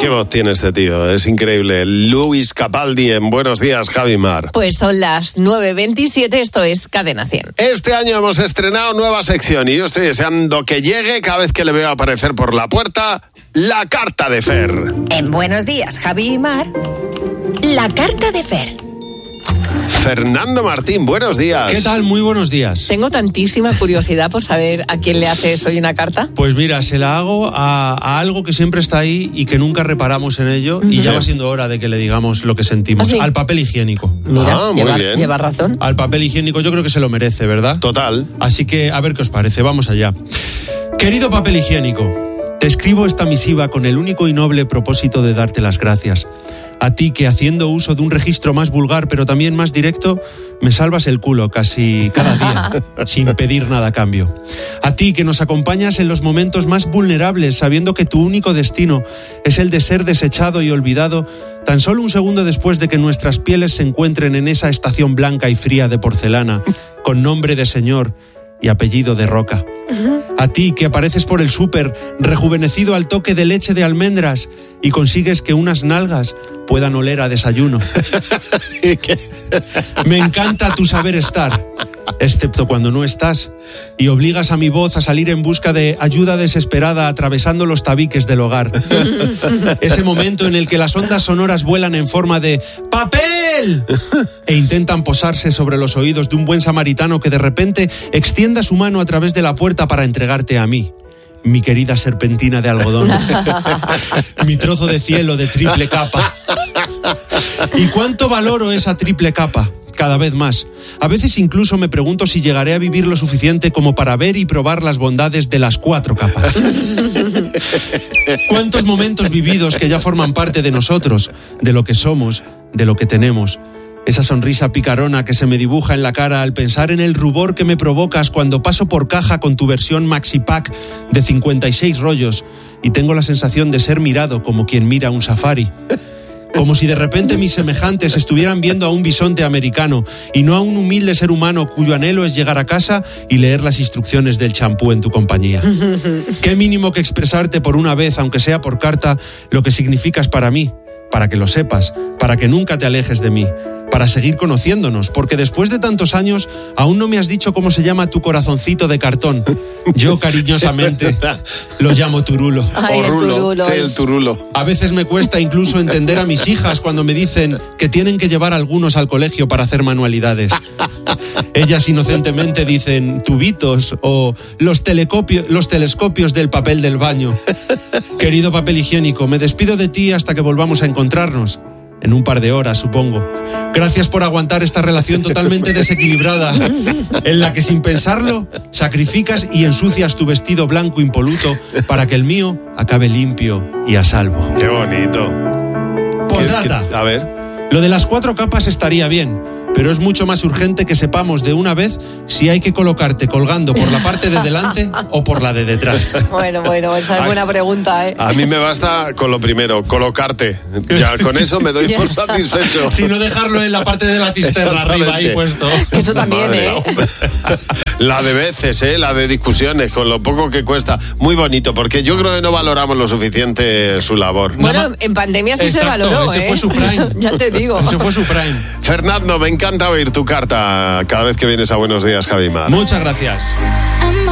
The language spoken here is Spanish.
Qué voz tiene este tío, es increíble. Luis Capaldi en Buenos Días, Javi Mar. Pues son las 9:27, esto es Cadena 100. Este año hemos estrenado nueva sección y yo estoy deseando que llegue cada vez que le veo aparecer por la puerta la carta de Fer. En Buenos Días, Javi y Mar, la carta de Fer. Fernando Martín, buenos días. ¿Qué tal? Muy buenos días. Tengo tantísima curiosidad por saber a quién le haces hoy una carta. Pues mira, se la hago a algo que siempre está ahí y que nunca reparamos en ello, y ya va siendo hora de que le digamos lo que sentimos. ¿Ah, sí? Al papel higiénico. Mira, muy bien. lleva razón. Al papel higiénico, yo creo que se lo merece, ¿verdad? Total. Así que a ver qué os parece, vamos allá. Querido papel higiénico, te escribo esta misiva con el único y noble propósito de darte las gracias. A ti que, haciendo uso de un registro más vulgar pero también más directo, me salvas el culo casi cada día, sin pedir nada a cambio. A ti que nos acompañas en los momentos más vulnerables, sabiendo que tu único destino es el de ser desechado y olvidado tan solo un segundo después de que nuestras pieles se encuentren en esa estación blanca y fría de porcelana, con nombre de señor y apellido de roca. A ti que apareces por el súper rejuvenecido al toque de leche de almendras y consigues que unas nalgas puedan oler a desayuno. Me encanta tu saber estar, excepto cuando no estás, y obligas a mi voz a salir en busca de ayuda desesperada atravesando los tabiques del hogar. Ese momento en el que las ondas sonoras vuelan en forma de ¡papel! E intentan posarse sobre los oídos de un buen samaritano que de repente extienda su mano a través de la puerta para entregarte a mí, mi querida serpentina de algodón, mi trozo de cielo de triple capa. ¿Y cuánto valoro esa triple capa? Cada vez más. A veces incluso me pregunto si llegaré a vivir lo suficiente como para ver y probar las bondades de las 4 capas. ¿Cuántos momentos vividos que ya forman parte de nosotros, de lo que somos, de lo que tenemos? Esa sonrisa picarona que se me dibuja en la cara al pensar en el rubor que me provocas cuando paso por caja con tu versión Maxi Pack de 56 rollos y tengo la sensación de ser mirado como quien mira un safari. Como si de repente mis semejantes estuvieran viendo a un bisonte americano y no a un humilde ser humano cuyo anhelo es llegar a casa y leer las instrucciones del champú en tu compañía. Qué mínimo que expresarte por una vez, aunque sea por carta, lo que significas para mí, para que lo sepas, para que nunca te alejes de mí, para seguir conociéndonos, porque después de tantos años aún no me has dicho cómo se llama tu corazoncito de cartón. Yo cariñosamente lo llamo turulo. Ay, o rulo. turulo. Sí, el turulo. A veces me cuesta incluso entender a mis hijas cuando me dicen que tienen que llevar a algunos al colegio para hacer manualidades. Ellas inocentemente dicen tubitos o los telescopios del papel del baño. Querido papel higiénico, me despido de ti hasta que volvamos a encontrarnos. En un par de horas, supongo. Gracias por aguantar esta relación totalmente desequilibrada, en la que sin pensarlo, sacrificas y ensucias tu vestido blanco impoluto para que el mío acabe limpio y a salvo. Qué bonito. Postdata. A ver. Lo de las 4 capas estaría bien, pero es mucho más urgente que sepamos de una vez si hay que colocarte colgando por la parte de delante o por la de detrás. Bueno, esa es buena pregunta, ¿eh? A mí me basta con lo primero, colocarte. Ya con eso me doy por satisfecho. Si no dejarlo en la parte de la cisterna arriba ahí puesto. Eso también, Madre, la de veces, la de discusiones, con lo poco que cuesta. Muy bonito, porque yo creo que no valoramos lo suficiente su labor. Bueno, en pandemia sí se valoró, ese fue su prime. Ya te digo. Ese fue su prime. Fernando, me encanta oír tu carta cada vez que vienes a Buenos Días, Javi Mar. Muchas gracias.